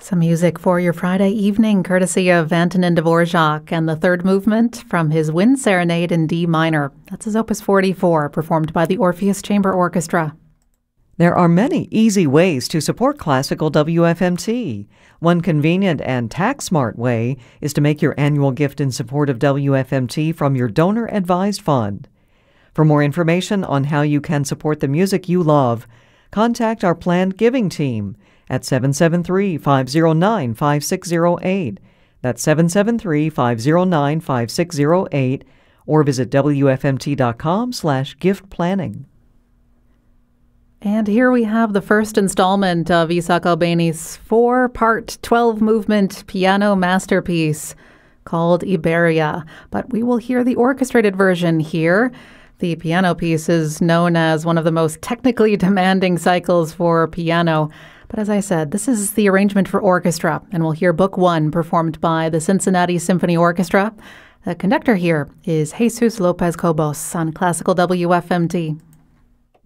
Some music for your Friday evening, courtesy of Antonin Dvorak, and the third movement from his Wind Serenade in D minor. That's his Opus 44, performed by the Orpheus Chamber Orchestra. There are many easy ways to support classical WFMT. One convenient and tax-smart way is to make your annual gift in support of WFMT from your donor-advised fund. For more information on how you can support the music you love, contact our planned giving team at 773-509-5608. That's 773-509-5608, or visit WFMT.com/gift planning. And here we have the first installment of Isaac Albeni's 4-part 12-movement piano masterpiece called Iberia. But we will hear the orchestrated version here. The piano piece is known as one of the most technically demanding cycles for piano. But as I said, this is the arrangement for orchestra, and we'll hear Book 1 performed by the Cincinnati Symphony Orchestra. The conductor here is Jesus Lopez Cobos on Classical WFMT.